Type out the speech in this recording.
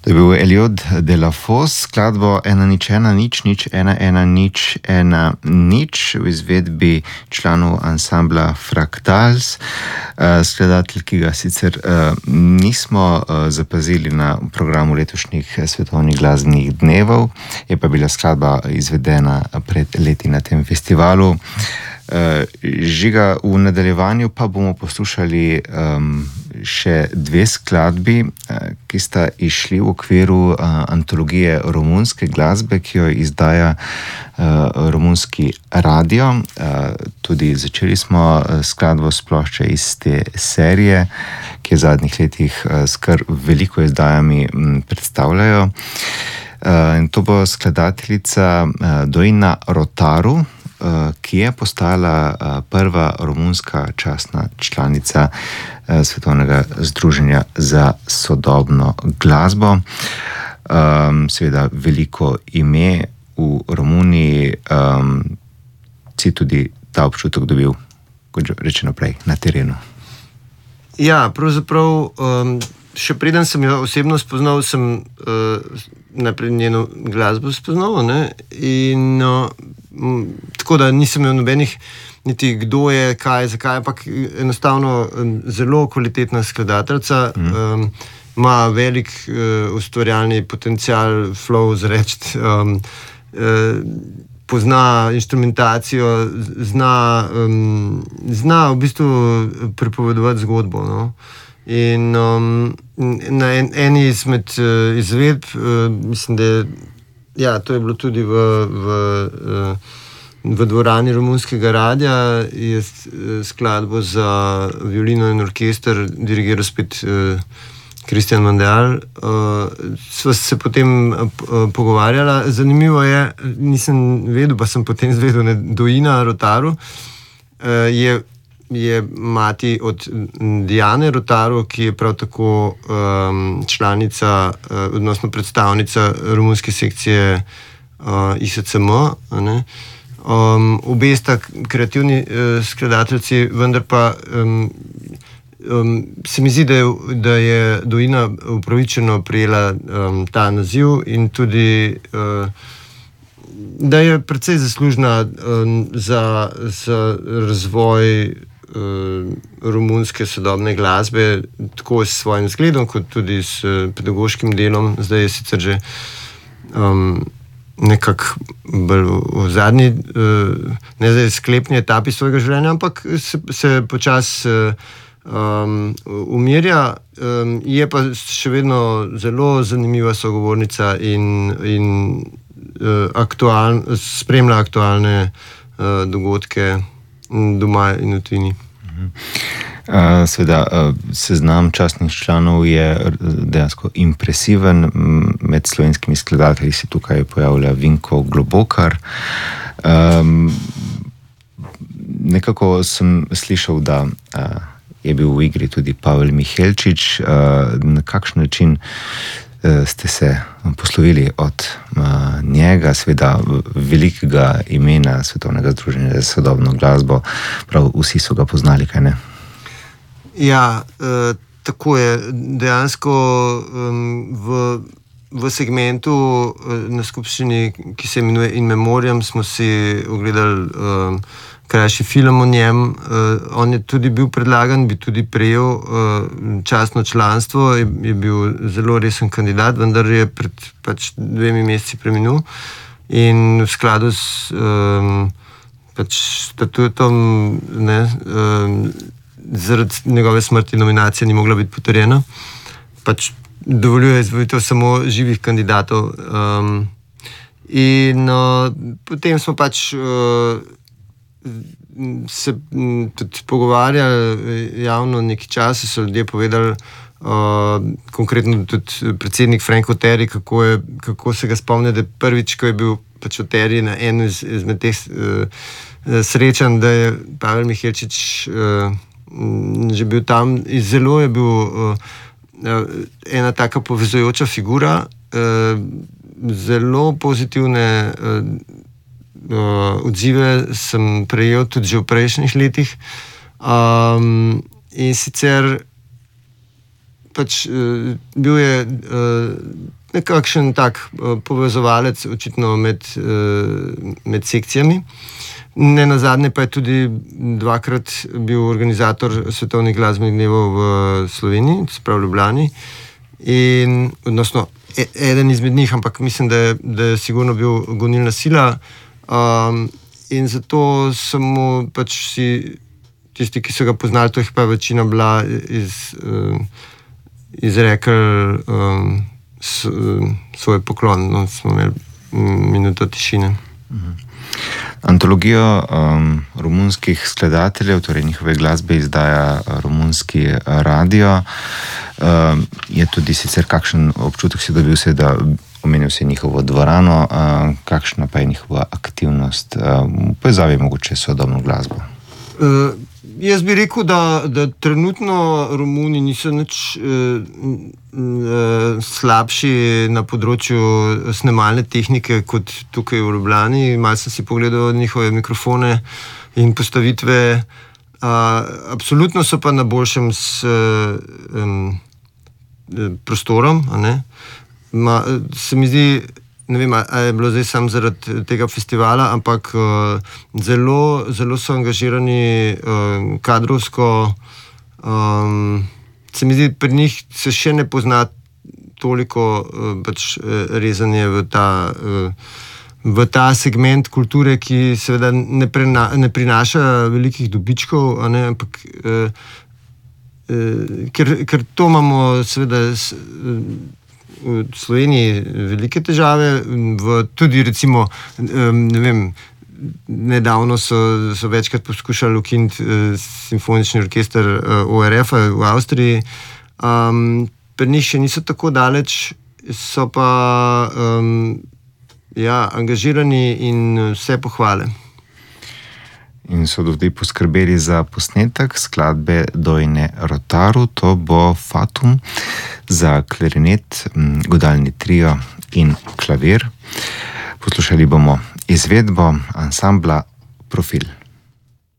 To je bil Eliot de la Fosse, skladbo 1-0-1-1-0-1-1-0 v izvedbi članov ansambla Fractals. Skladatelj, ki ga sicer nismo zapazili na programu letošnjih svetovnih glasbenih dnevov, je pa bila skladba izvedena pred leti na tem festivalu. Žiga, v nadaljevanju pa bomo poslušali še dve skladbi, ki sta išli v okviru antologije romunske glasbe, ki jo izdaja romunski radio. Tudi začeli smo skladbo s plošče iz te serije, ki je v zadnjih letih s kar veliko izdajami predstavljajo. In to bo skladateljica Doina Rotaru, ki je postala prva romunska častna članica Svetovnega združenja za sodobno glasbo. Seveda veliko ime v Romuniji, si tudi ta občutek dobil, kot že rečeno prej, na terenu. Ja, pravzaprav še preden sem jo osebno spoznal, sem najprej njeno glasbo spoznal, ne? In tako da nisem imel nobenih niti kdo je, kaj, zakaj, ampak enostavno zelo kvalitetna skladateljica, ima velik ustvarjalni potencial, flow zreči, pozna instrumentacijo, zna v bistvu pripovedovati zgodbo, no. In na eni izmed izvedb, mislim, da je, ja, to je bilo tudi v dvorani romunskega radia, je skladbo za violino in orkester dirigiral spet Christian Mandeal. Sva se potem pogovarjala. Zanimivo je, nisem vedel, pa sem potem izvedel, da Doina Rotaru je mati od Diane Rotaru, ki je prav tako članica, odnosno predstavnica romunske sekcije ISCM, ne. Obe sta kreativni skladateljici, vendar pa se mi zdi, da je Doina upravičeno prejela ta naziv in tudi da je precej zaslužna za razvoj romunske sodobne glasbe, tako s svojim zgledom, kot tudi s pedagoškim delom. Zdaj je sicer že nekako bolj v zadnji, ne zdaj sklepni etapi svojega življenja, ampak se počasi umirja, je pa še vedno zelo zanimiva sogovornica in spremlja aktualne dogodke doma in v tujini. Seveda, seznam častnih članov je dejansko impresiven. Med slovenskimi skladatelji se tukaj pojavlja Vinko Globokar. Nekako sem slišal, da je bil v igri tudi Pavel Mihelčič. Na kakšen način ste se poslovili od njega, seveda velikega imena Svetovnega združenja za sodobno glasbo? Prav vsi so ga poznali, kaj ne? Ja, tako je. Dejansko v segmentu na skupščini, ki se imenuje In Memoriam, smo si ogledali krajši film o njem. On je tudi bil predlagan, bi tudi prejel častno članstvo, je bil zelo resen kandidat, vendar je pred 2 meseci preminul in v skladu s statutom, ne, zaradi njegove smrti nominacija ni mogla biti potrjena. Dovoljuje izvolitev samo živih kandidatov. In potem smo se tudi pogovarjali javno nekaj časa, so ljudje povedali, konkretno tudi predsednik Frank Oteri, kako se ga spomne, da prvič, ko je bil Oteri na eno izmed teh srečanj, da je Pavel Mihelčič že bil tam. Zelo je bil ena taka povezujoča figura, zelo pozitivne odzive sem prejel tudi že v prejšnjih letih. In sicer pač bil je nekakšen tak povezovalec očitno med sekcijami. Ne nazadnje pa je tudi dvakrat bil organizator svetovnih glasbenih dnevov v Sloveniji, se pravi v Ljubljani. In odnosno eden izmed njih, ampak mislim, da je sigurno bil gonilna sila. In zato so mu pač vsi tisti, ki so ga poznali, to jih pa večina bila izrekel svoj poklon. No, smo imeli minuto tišine. Antologijo romunskih skladateljev, torej njihove glasbe izdaja romunski radio. Je tudi sicer kakšen občutek si dobil se, da omenil si njihovo dvorano, kakšna pa je njihova aktivnost v povezavi mogoče s sodobno glasbo? Jaz bi rekel, da trenutno Romuni niso nič slabši na področju snemalne tehnike kot tukaj v Ljubljani. Malo sem si pogledal njihove mikrofone in postavitve. Absolutno so pa na boljšem s prostorom. A ne? Se mi zdi, ne vem, ali je bilo zdaj samo zaradi tega festivala, ampak zelo, zelo so angažirani kadrovsko. Se mi zdi, pri njih se še ne pozna toliko pač rezanje v ta segment kulture, ki seveda ne prinaša velikih dobičkov, a ne, ampak ker to imamo seveda v Sloveniji velike težave, tudi recimo, ne vem, nedavno so večkrat poskušali ukiniti simfonični orkester ORF-a v Avstriji. Pri njih še niso tako daleč, so pa angažirani in vse pohvale. In so tudi poskrbeli za posnetek skladbe Dojne Rotaru, to bo Fatum za klarinet, godalni trio in klavir. Poslušali bomo izvedbo ansambla Profil.